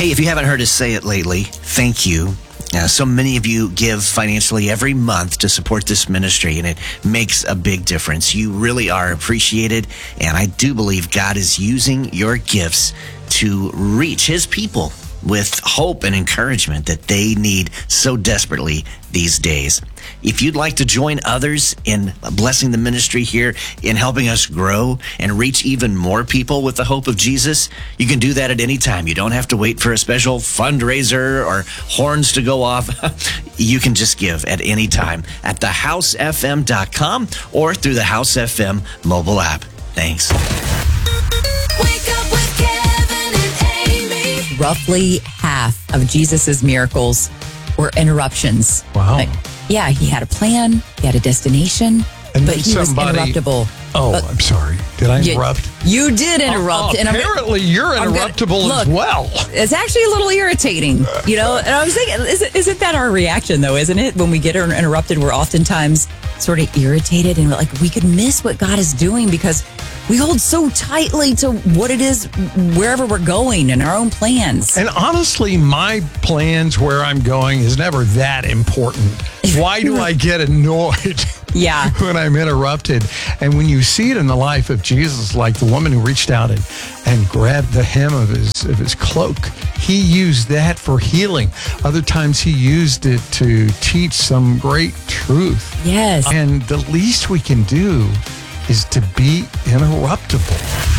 Hey, if you haven't heard us say it lately, thank you. So many of you give financially every month to support this ministry, and it makes a big difference. You really are appreciated, and I do believe God is using your gifts to reach His people with hope and encouragement that they need so desperately these days. If you'd like to join others in blessing the ministry here, in helping us grow and reach even more people with the hope of Jesus, you can do that at any time. You don't have to wait for a special fundraiser or horns to go off. You can just give at any time at thehousefm.com or through the House FM mobile app. Thanks. Wake up with Kevin and Amy. Roughly half of Jesus's miracles were interruptions. Wow. Yeah, he had a plan, he had a destination, And but then he was somebody- interruptible. Oh, But- I'm sorry. Did I interrupt? You did interrupt. and apparently, you're I'm gonna- interruptible as look, well. It's actually a little irritating, you know. And I was thinking, isn't that our reaction, though, isn't it? When we get interrupted, we're oftentimes sort of irritated and like we could miss what God is doing because we hold so tightly to what it is wherever we're going and our own plans. And honestly, my plans where I'm going is never that important. Why do I get annoyed? Yeah. When I'm interrupted. And when you see it in the life of Jesus, like the woman who reached out and grabbed the hem of his cloak, he used that for healing. Other times he used it to teach some great truth. Yes. And the least we can do is to be interruptible.